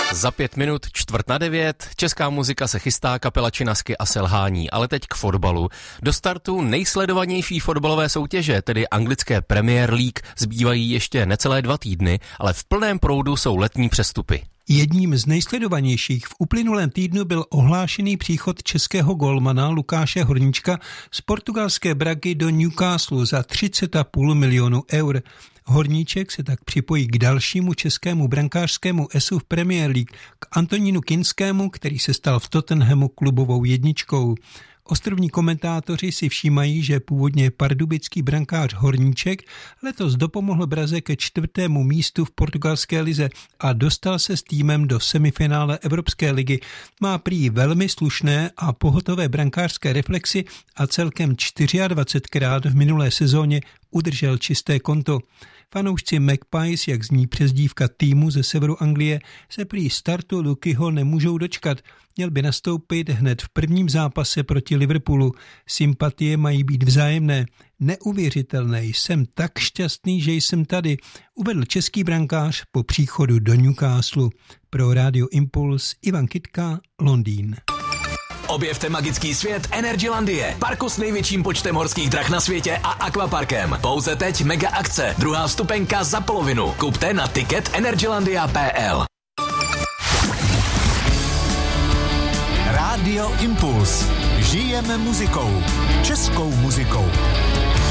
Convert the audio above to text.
Za 5 minut 8:45, česká muzika se chystá, kapela Činasky a Selhání, ale teď k fotbalu. Do startu nejsledovanější fotbalové soutěže, tedy anglické Premier League, zbývají ještě necelé 2 týdny, ale v plném proudu jsou letní přestupy. Jedním z nejsledovanějších v uplynulém týdnu byl ohlášený příchod českého golmana Lukáše Horníčka z portugalské Bragy do Newcastle za 30,5 milionu eur. Horníček se tak připojí k dalšímu českému brankářskému esu v Premier League, k Antonínu Kinskému, který se stal v Tottenhamu klubovou jedničkou. Ostrovní komentátoři si všímají, že původně pardubický brankář Horníček letos dopomohl Braze ke 4. místu v portugalské lize a dostal se s týmem do semifinále Evropské ligy. Má prý velmi slušné a pohotové brankářské reflexy a celkem 24krát v minulé sezóně udržel čisté konto. Fanoušci Magpies, jak zní přezdívka týmu ze severu Anglie, se prý startu Lukyho nemůžou dočkat. Měl by nastoupit hned v prvním zápase proti Liverpoolu. Sympatie mají být vzájemné. Neuvěřitelné, jsem tak šťastný, že jsem tady, uvedl český brankář po příchodu do Newcastle. Pro Radio Impuls Ivan Kytka, Londýn. Objevte magický svět Energylandie, parku s největším počtem horských drah na světě a akvaparkem. Pouze teď mega akce, druhá vstupenka za polovinu. Kupte na ticket.energylandia.pl. Radio Impuls. Žijeme muzikou. Českou muzikou.